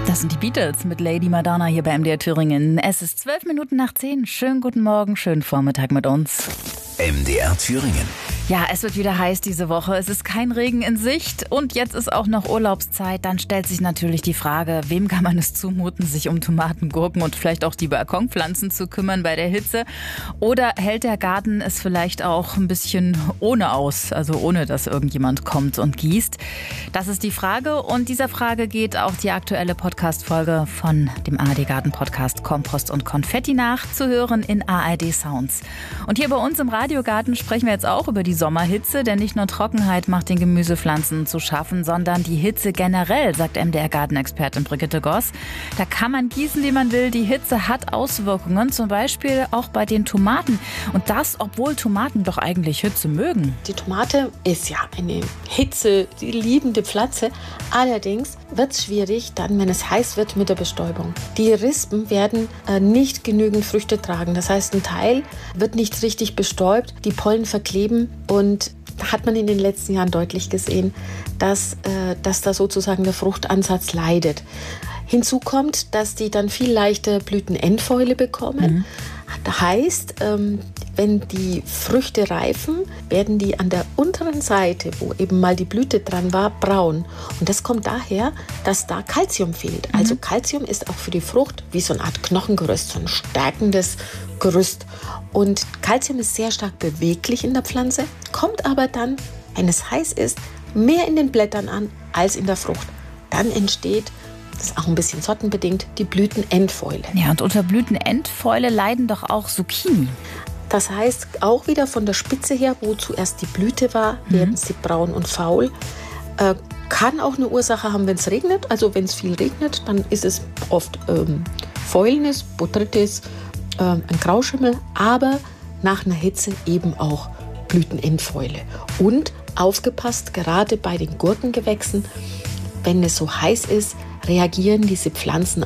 Das sind die Beatles mit Lady Madonna hier bei MDR Thüringen. Es ist 12 Minuten nach 10. Schönen guten Morgen, schönen Vormittag mit uns. MDR Thüringen. Ja, es wird wieder heiß diese Woche. Es ist kein Regen in Sicht und jetzt ist auch noch Urlaubszeit. Dann stellt sich natürlich die Frage, wem kann man es zumuten, sich um Tomaten, Gurken und vielleicht auch die Balkonpflanzen zu kümmern bei der Hitze? Oder hält der Garten es vielleicht auch ein bisschen ohne aus, also ohne, dass irgendjemand kommt und gießt? Das ist die Frage und dieser Frage geht auch die aktuelle Podcast-Folge von dem ARD-Garten-Podcast Kompost und Konfetti nach, zu hören in ARD Sounds. Und hier bei uns im Radiogarten sprechen wir jetzt auch über die Sommerhitze, denn nicht nur Trockenheit macht den Gemüsepflanzen zu schaffen, sondern die Hitze generell, sagt MDR-Gartenexpertin Brigitte Goss. Da kann man gießen, wie man will. Die Hitze hat Auswirkungen, zum Beispiel auch bei den Tomaten. Und das, obwohl Tomaten doch eigentlich Hitze mögen. Die Tomate ist ja eine die liebende Pflanze. Allerdings wird es schwierig, dann, wenn es heiß wird, mit der Bestäubung. Die Rispen werden nicht genügend Früchte tragen. Das heißt, ein Teil wird nicht richtig bestäubt, die Pollen verkleben und da hat man in den letzten Jahren deutlich gesehen, dass da sozusagen der Fruchtansatz leidet. Hinzu kommt, dass die dann viel leichter Blütenendfäule bekommen. Das heißt, wenn die Früchte reifen, werden die an der unteren Seite, wo eben mal die Blüte dran war, braun. Und das kommt daher, dass da Kalzium fehlt. Also Kalzium ist auch für die Frucht wie so eine Art Knochengerüst, so ein stärkendes Gerüst. Und Kalzium ist sehr stark beweglich in der Pflanze, kommt aber dann, wenn es heiß ist, mehr in den Blättern an als in der Frucht. Dann entsteht, das ist auch ein bisschen sortenbedingt, die Blütenendfäule. Ja, und unter Blütenendfäule leiden doch auch Zucchini. Das heißt, auch wieder von der Spitze her, wo zuerst die Blüte war, werden sie braun und faul. Kann auch eine Ursache haben, wenn es regnet. Also wenn es viel regnet, dann ist es oft Fäulnis, Botrytis, ein Grauschimmel, aber nach einer Hitze eben auch Blütenendfäule. Und aufgepasst, gerade bei den Gurkengewächsen, wenn es so heiß ist, reagieren diese Pflanzen